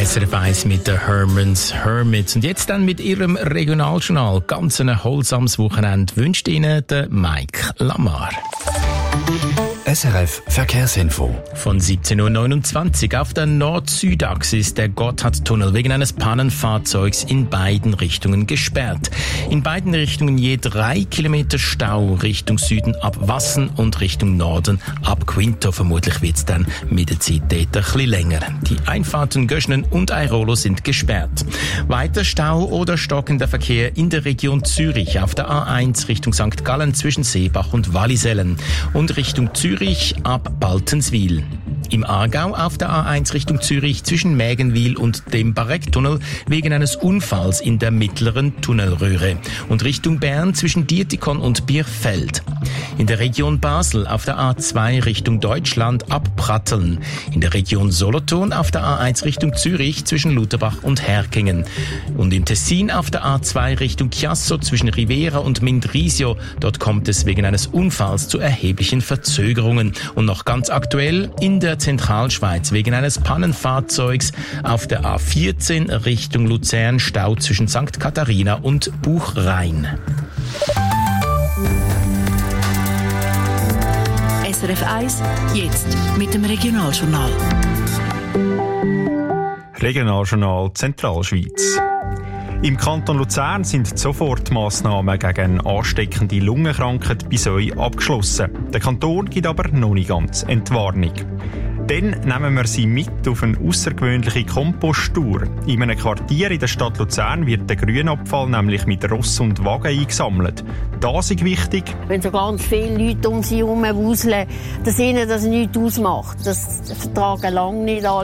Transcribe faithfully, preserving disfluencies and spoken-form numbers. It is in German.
S R F eins mit den Hermans Hermits. Und jetzt dann mit ihrem Regionaljournal. Ganz ein erholsames Wochenende wünscht Ihnen der Mike Lamar. S R F Verkehrsinfo. Von siebzehn Uhr neunundzwanzig auf der Nord-Süd-Achse ist der Gotthardtunnel wegen eines Pannenfahrzeugs in beiden Richtungen gesperrt. In beiden Richtungen je drei Kilometer Stau, Richtung Süden ab Wassen und Richtung Norden ab Quinto. Vermutlich wird es dann mit der Zeit dort ein bisschen länger. Die Einfahrten Göschnen und Airolo sind gesperrt. Weiter Stau oder stockender Verkehr in der Region Zürich auf der A eins Richtung Sankt Gallen zwischen Seebach und Wallisellen und Richtung Zürich ab Baltenswil. Im Aargau auf der A eins Richtung Zürich zwischen Mägenwil und dem Barecktunnel wegen eines Unfalls in der mittleren Tunnelröhre und Richtung Bern zwischen Dietikon und Birfeld. In der Region Basel auf der A zwei Richtung Deutschland ab Pratteln. In der Region Solothurn auf der A eins Richtung Zürich zwischen Lutherbach und Herkingen. Und im Tessin auf der A zwei Richtung Chiasso zwischen Rivera und Mindrisio. Dort kommt es wegen eines Unfalls zu erheblichen Verzögerungen. Und noch ganz aktuell in der Zentralschweiz wegen eines Pannenfahrzeugs auf der A vierzehn Richtung Luzern Stau zwischen Sankt Katharina und Buchrhein. S R F eins, jetzt mit dem Regionaljournal. Regionaljournal Zentralschweiz. Im Kanton Luzern sind die Sofortmassnahmen gegen ansteckende Lungenkrankheit bei euch abgeschlossen. Der Kanton gibt aber noch nicht ganz Entwarnung. Dann nehmen wir sie mit auf eine außergewöhnliche Komposttour. In einem Quartier in der Stadt Luzern wird der Grünabfall nämlich mit Ross und Wagen eingesammelt. Das ist wichtig. Wenn so ganz viele Leute um sie herum wuseln, dass ihnen das nichts ausmacht. Das vertragen lange nicht alle.